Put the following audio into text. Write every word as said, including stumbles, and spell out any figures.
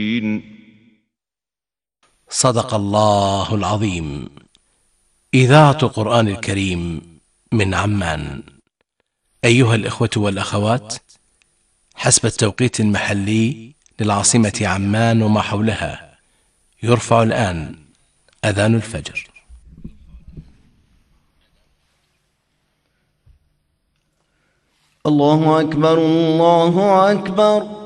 صدق الله العظيم. إذاعة قرآن الكريم من عمان. أيها الإخوة والأخوات، حسب التوقيت المحلي للعاصمة عمان وما حولها، يرفع الآن أذان الفجر. الله أكبر، الله أكبر.